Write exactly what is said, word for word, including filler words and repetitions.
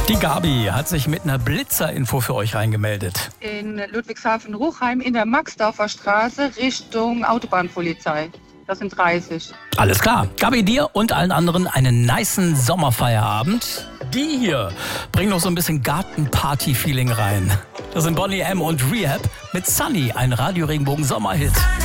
Die Gabi hat sich mit einer Blitzer-Info für euch reingemeldet. In Ludwigshafen-Ruchheim in der Maxdorfer Straße Richtung Autobahnpolizei. Das sind dreißig. Alles klar. Gabi, dir und allen anderen einen nicen Sommerfeierabend. Die hier bringen noch so ein bisschen Gartenparty-Feeling rein. Das sind Boney M. und Rehab mit Sunny, ein Radio-Regenbogen-Sommerhit.